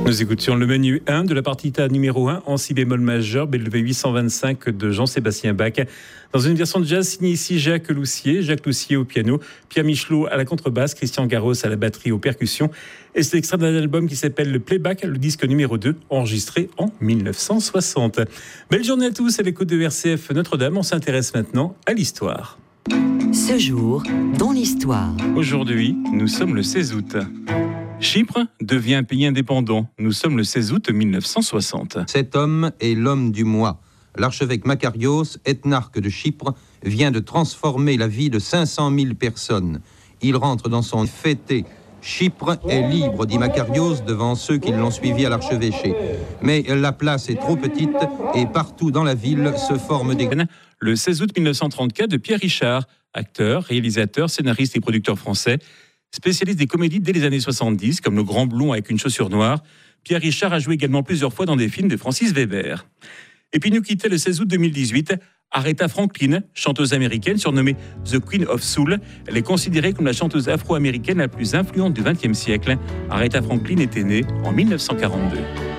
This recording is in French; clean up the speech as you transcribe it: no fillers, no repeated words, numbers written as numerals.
Nous écoutions le menu 1 de la partita numéro 1 en si bémol majeur, BWV 825 de Jean-Sébastien Bach. Dans une version de jazz signée ici Jacques Loussier au piano, Pierre Michelot à la contrebasse, Christian Garros à la batterie aux percussions. Et c'est extrait d'un album qui s'appelle Le Playback, le disque numéro 2, enregistré en 1960. Belle journée à tous à l'écoute de RCF Notre-Dame. On s'intéresse maintenant à l'histoire. Ce jour, dans l'histoire. Aujourd'hui, nous sommes le 16 août. Chypre devient un pays indépendant. Nous sommes le 16 août 1960. Cet homme est l'homme du mois. L'archevêque Makarios, ethnarque de Chypre, vient de transformer la vie de 500 000 personnes. Il rentre dans son fêté. Chypre est libre, dit Makarios, devant ceux qui l'ont suivi à l'archevêché. Mais la place est trop petite et partout dans la ville se forment des... Le 16 août 1934 de Pierre Richard, acteur, réalisateur, scénariste et producteur français. Spécialiste des comédies dès les années 70, comme Le Grand Blond avec une chaussure noire, Pierre Richard a joué également plusieurs fois dans des films de Francis Weber. Et puis nous quittait le 16 août 2018 Aretha Franklin, chanteuse américaine surnommée The Queen of Soul. Elle est considérée comme la chanteuse afro-américaine la plus influente du XXe siècle. Aretha Franklin était née en 1942.